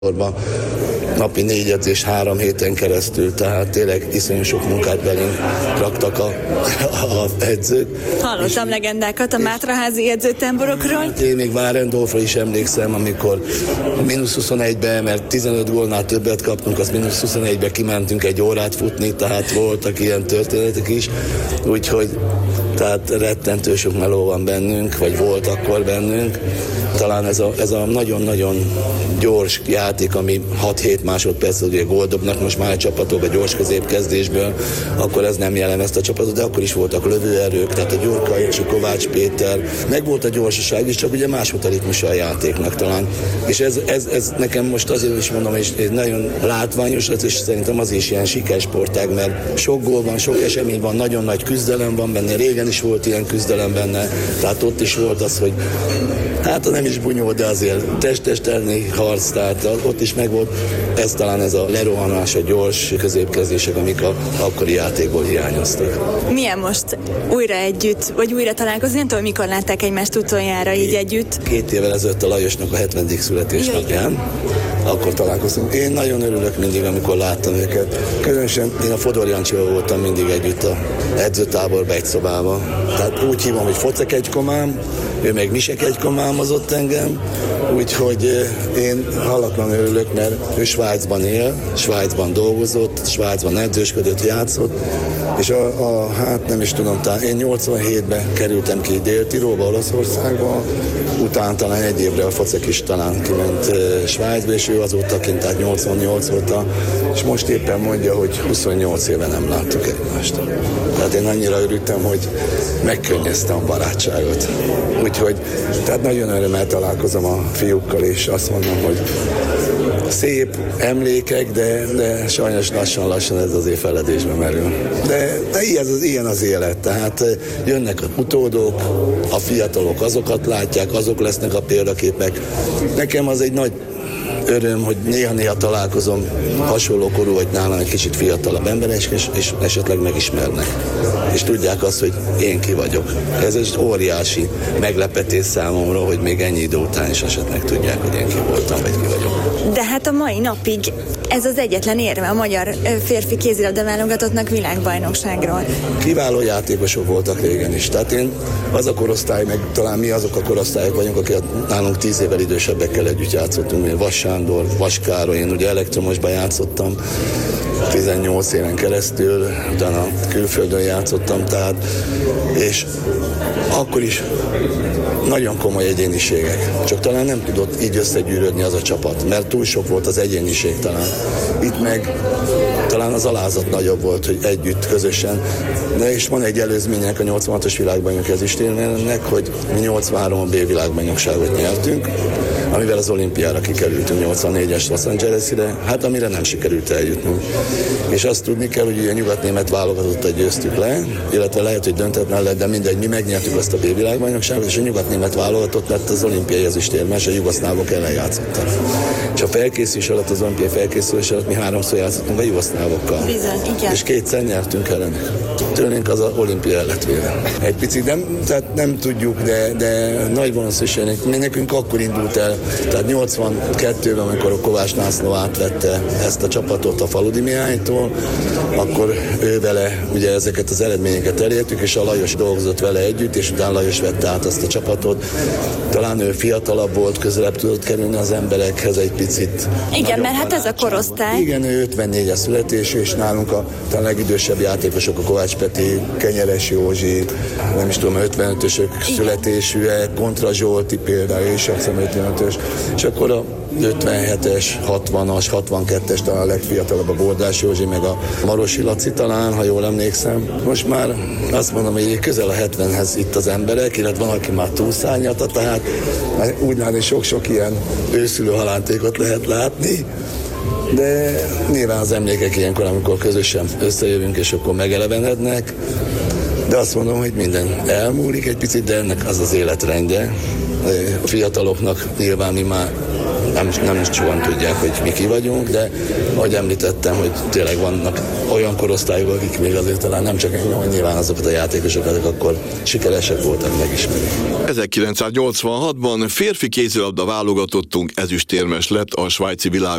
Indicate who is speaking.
Speaker 1: napi 4 edzés 3 héten keresztül, tehát tényleg iszonyú sok munkát belénk raktak a edzők.
Speaker 2: Hallottam legendákat a mátraházi edzőtáborokról.
Speaker 1: Én még Várendorfra is emlékszem, amikor a -21-be, mert 15 gólnál többet kaptunk, az -21-be kimentünk egy órát futni, tehát voltak ilyen történetek is, úgyhogy tehát rettentő sok meló van bennünk, vagy volt akkor bennünk. Talán ez a nagyon-nagyon gyors játék, ami 6-7 másodperc, ugye gól dobnak most már a csapatok a gyors középkezdésből, akkor ez nem jellemezte a csapatot, de akkor is voltak lövőerők, tehát a Gyurka és a Kovács Péter, meg volt a gyorsaság is, csak ugye más volt a ritmusa a játéknak talán. És ez nekem most azért is mondom, és nagyon látványos lesz, és szerintem az is ilyen sikersportág, mert sok gól van, sok esemény van, nagyon nagy küzdelem van benne, régen is volt ilyen küzdelem benne, tehát ott is volt az, hogy hát nem is bunyó, de azért test-testelni harc, tehát ott is megvolt. Ez talán ez a lerohanás, a gyors középkezdések, amik a akkori játékból hiányoztak.
Speaker 2: Milyen most újra együtt, vagy újra találkozni? Nem tudom, mikor látták egymást utoljára így együtt?
Speaker 1: 2 évvel ezelőtt a Lajosnak a 70. születésnapján. Akkor találkoztunk. Én nagyon örülök mindig, amikor láttam őket. Különösen én a Fodor Jancsival voltam mindig együtt a edzőtáborban, egy szobában. Tehát úgy hívom, hogy Focek egykomám, ő meg Misek egykomámozott engem, úgyhogy én hallatlan örülök, mert ő Svájcban él, Svájcban dolgozott, Svájcban edzősködött, játszott, és hát nem is tudom, én 87-ben kerültem ki Dél-Tirolba, Olaszországba, utána talán egy évre a Focek is talán kiment Svájcba, és ő azóta kint, tehát 88 óta, és most éppen mondja, hogy 28 éve nem láttuk egymást. Tehát én annyira örültem, hogy megkönnyeztem a barátságot. Úgyhogy, tehát nagyon örömmel találkozom a fiúkkal, és azt mondom, hogy szép emlékek, de sajnos lassan ez azért feledésbe merül. De ilyen az élet, tehát jönnek a utódok, a fiatalok azokat látják, azok lesznek a példaképek. Nekem az egy nagy öröm, hogy néha találkozom hasonló korú, vagy nálam egy kicsit fiatalabb emberek, és esetleg megismernek. És tudják azt, hogy én ki vagyok. Ez egy óriási meglepetés számomra, hogy még ennyi idő után is esetleg tudják, hogy én ki voltam, vagy ki vagyok.
Speaker 2: De hát a mai napig ez az egyetlen érve a magyar férfi kézilabda válogatottnak világbajnokságról.
Speaker 1: Kiváló játékosok voltak régen is. Tehát én az a korosztály, meg talán mi azok a korosztályok vagyunk, akik nálunk 10 évvel idősebbekkel együtt játszottunk. Vas Sándor, Vas Károly, én ugye elektromosban játszottam 18 éven keresztül, utána külföldön játszottam, tehát, és akkor is nagyon komoly egyéniségek. Csak talán nem tudott így összegyűrődni az a csapat, mert túl sok volt az egyéniség talán. Itt meg talán az alázat nagyobb volt, hogy együtt, közösen. De és van egy előzmények a 86-os világbajnok ezüstérmének, hogy mi 83-on B világbajnokságot nyertünk, amivel az olimpiára kikerültünk 84-es Los Angeles-ire, hát amire nem sikerült eljutnunk. És azt tudni kell, hogy a nyugat-német válogatottat győztük le, illetve lehet, hogy döntetlen lett, de mindegy, mi megnyertük azt a B világbajnokságot, és a nyugat-német válogatott lett az olimpiai ezüstérmes, a jugoszlávok ellen játszottak. És a felkészülés alatt, az olimpiai felkészülés alatt mi 3-szor játszottunk a jugoszlávokkal.
Speaker 2: Bizony, igen.
Speaker 1: És 2-szer nyertünk ellenük. Tőlünk az a olimpia el lett véve. Egy picit tehát nem tudjuk, de nagy valószínűség, nekünk akkor indult el, tehát 82-ben, amikor a Kovács László átvette ezt a csapatot a Faludi Mihálytól, akkor ő vele ugye ezeket az eredményeket elértük, és a Lajos dolgozott vele együtt, és utána Lajos vette át azt a csapatot. Talán ő fiatalabb volt, közelebb tudott kerülni az emberekhez egy picit.
Speaker 2: Igen, mert hát ez a korosztály.
Speaker 1: Igen, ő 54-es születésű, és nálunk a legidősebb játékosok, a Kovács Peti, Kenyeres Józsi, nem is tudom, 55-ösök születésűek, Kontra Zsolti például, és azt hiszem 55-ös, és akkor a 57-es, 60-as, 62-es, talán a legfiatalabb a Bordás Józsi, meg a Marosi Laci talán, ha jól emlékszem. Most már azt mondom, hogy közel a 70-hez itt az emberek, illetve van, aki már túlszárnyalta, tehát úgy látni sok-sok ilyen őszülő halántékot lehet látni, de nyilván az emlékek ilyenkor, amikor közösen összejövünk, és akkor megelevenednek, de azt mondom, hogy minden elmúlik egy picit, de ennek az az életrendje. A fiataloknak nyilván mi már nem is sokan tudják, hogy mi ki vagyunk, de ahogy említettem, hogy tényleg vannak olyan korosztályok, akik még azért talán nem csak nyilván azokat a játékosokat, akik akkor sikeresek voltak, megismerik.
Speaker 3: 1986-ban férfi kézilabda válogatottunk ezüstérmes lett a svájci világ